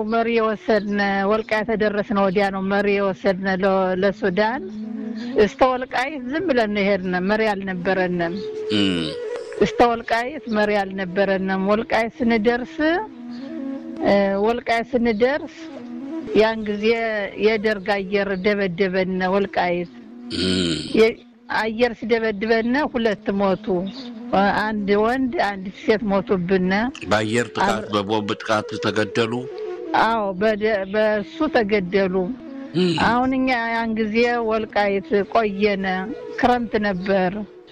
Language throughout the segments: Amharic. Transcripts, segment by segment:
መሪ ወሰድነ ወልቃይት ተደረስነ ወዲያ ነው መሪ ወሰድነ ለሱዳን استወልቃይት ዝም ብለን ሄድነ መሪ አልነበረንም استወልቃይት መሪ አልነበረንም ወልቃይት ስንደርስ ያን ጊዜ የደርግ አየር ደበደበነ ወልቃይት አየር ሲደበድበነ ሁለት ሞቱ አንድ ወንድ አንድ ሴት ሞቱብነ በአየር ጥቃት በቦምብ ጥቃት ተገደሉ አዎ በሱ ተገደሉ አሁንኛ ያን ጊዜ ወልቃይት ቆየነ ክረምት ነበር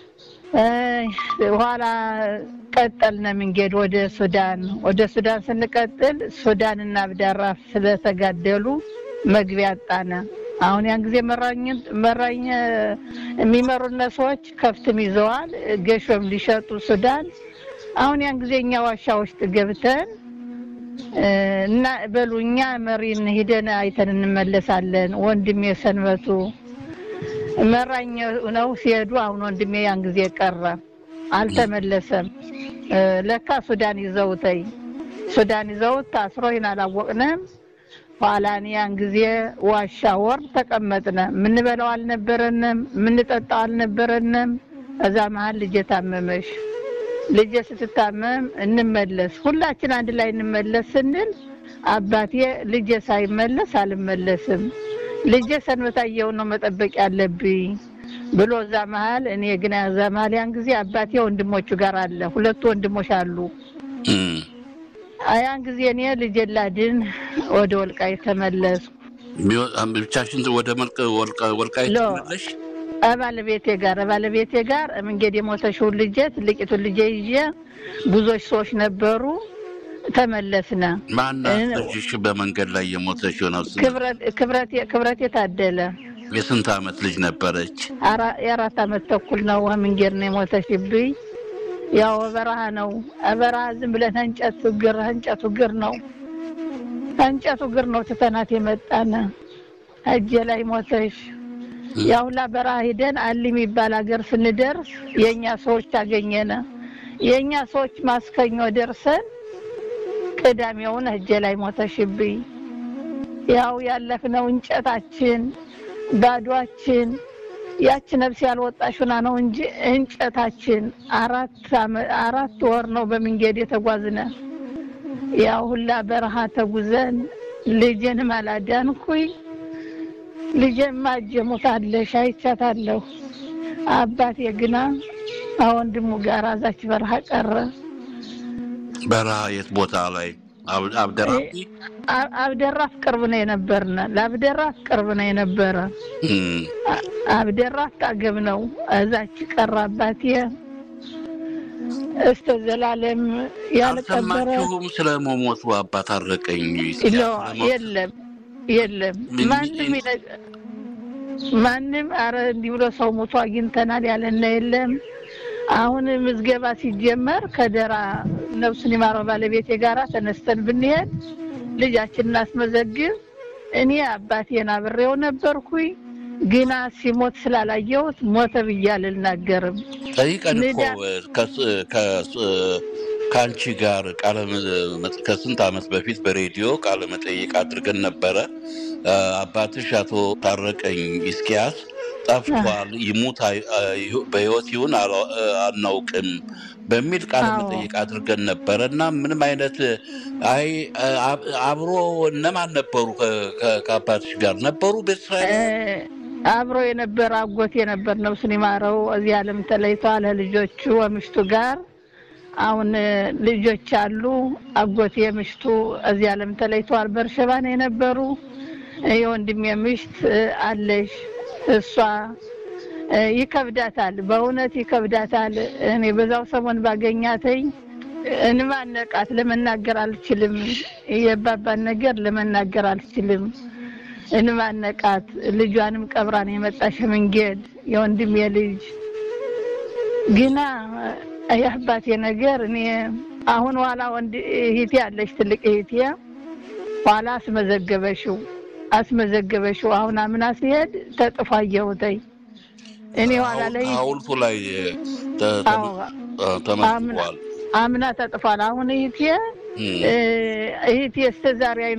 ኋላ ቀጠልነ መንገድ ወደ ሱዳን ስንቀጥል ሱዳንና አብደራፍ ስለተጋደሉ መግቢያ አጣነ አሁን ያን ጊዜ መራኝ የሚመሩነ ሰዎች ከፍትም ይዘዋል ገሾም ሊሸጡ ሱዳን አሁን ያን ጊዜኛ ዋሻ ውስጥ ገብተን እና በሉኛ መሪን ሄደን አይተን እንመለሳለን ወንድሜ ሰንበቱ መራኝ ነው ሲሄዱ አሁን ወንድሜ ያን ጊዜ ቀረ አልተመለሰም ለካ ሱዳን ይዘውት ታስሮ ይናላወቅነም ኋላን ያን ጊዜ ዋሻ ወር ተቀመጥነ ምን በለው አልነበረንም ምን ጠጣው አልነበረንም እዛ መሃል ልጅ ታመመሽ ልጅ ስትታመም እንመለስ ሁላችን አንድ ላይ እንመለስ ስንል አባቴ ልጅ ሳይመለስ አልመለስም ልጅ ሰንበታየው ነው መጠበቅ ያለብኝ ብሎ እዛ መሃል እኔ ግን እዛ መሃል ያን ጊዜ አባቴ ወንድሞቹ ጋር አለ ሁለት ወንድሞች አሉ አያን ጊዜ እኔ ልጅ ላድን ወደ ወልቃይት ተመለስኩ ብቻሽን ወደ ወልቃይት ተመለሽ ባለቤቴ ጋር መንገድ የሞተሽው ልጅ ትልቂቱ ልጅ ይዤ ብዙዎች ሰዎች ነበሩ ተመለስና ማናሽ በመንገድ ላይ የሞተሽው ነው ክብረቴ ታደለ የስንት አመት ልጅ ነበረች የአራት አመት ተኩል ነው መንገድ ነው የሞተሽብኝ ያው በረሃ ነው በረሃ ዝም ብለን እንጨቱ ግር ነው ተተናት የመጣና እጄ ላይ ሞተሽ ያው ለበረሃ ሄደን አልሚ ይባል ሀገር ስንደርስ የኛ ሰዎች ታገኘና የኛ ሰዎች ማስከኞ ደርሰን ቅዳሜውን እጄ ላይ ሞተሽብኝ ያው ያለፍነው እንጨታችን ባዷችን ያቺ ነፍስ ያልወጣሽና ነው እንጂ እንጨታችን አራት ወር ነው በመንገድ የተጓዝነ ያው ሁላ በረሃ ተጉዘን ልጄን ማላዳንኩኝ ልጄን ማጀሙታለሽ አይቻታለሁ አባቴ ግና ወንድሙ ጋር አዛች በረሃ ቀረ በረሃ የት ቦታ ላይ አብደራፍ ቅርብ ነው የነበርና ለአብደራፍ ቅርብ ነው የነበረ አብደራፍ ታገብ ነው አዛች ቀራባቴ ዘላለም ያልቀበረው ስለሞሞቱ አባት አረቀኝ የለም ማንም አረ እንዲብሎ ሰው ሞቶ አግኝተናል ያለና የለም አሁን ምዝገባ ሲጀመር ከደራ ነፍሱን ይማረው ባለቤቴ ጋራ ተነስተን ብንሄድ ልጃችንን አስመዘግብ እኔ አባቴን አብሬው ነበርኩኝ ግና ሲሞት ስላላየሁት ሞተ ብያለሁ ልናገርም ጠይቀንኮ ካንቺ ጋር ከስንት አመት በፊት በሬዲዮ ቃለ መጠይቅ አድርገን ነበር አባትሽ አቶ ታረቀኝ ኢስኪያስ ጠፍቷል ይሙት በህይወት ይሁን አናውቅም በሚል ቃለ መጠይቅ አድርገን ነበርና ምንም አይነት አብሮ እነማን ነበሩ ከአባትሽ ጋር ነበሩ በእስራኤል አብሮ የነበረ አጎቴ ነበር ነፍሱን ይማረው እዚህ ዓለም ተለይቷል ልጆቹ ወምሽቱ ጋር አሁን ልጆች አሉ አጎቴ ምሽቱ እዚህ ዓለም ተለይቷል በርሸባ ነው የነበሩ የወንድሜ ምሽት አለሽ እሷ ይከብዳታል በእውነት ይከብዳታል እኔ በዛው ሰሞን ባገኛተኝ እንማነቃት ለመናገር አልችልም የባባን ነገር ለመናገር አልችልም እንማነቃት ልጇንም ቀብራን የመጣሽ መንገድ የወንድሜ ልጅ ግና አያባቴ ነገር እኔ አሁን ኋላ ወንድ እህቴ ያለሽ ትልቅ እህቴ ኋላ አስመዘገበሽው አሁን አምና ሲሄድ ተጥፋየውተይ እኔ ኋላ ላይ አውልቱ ላይ ተመዝግቧል አምና ተጥፋል አሁን እህቴ እስተዛሬ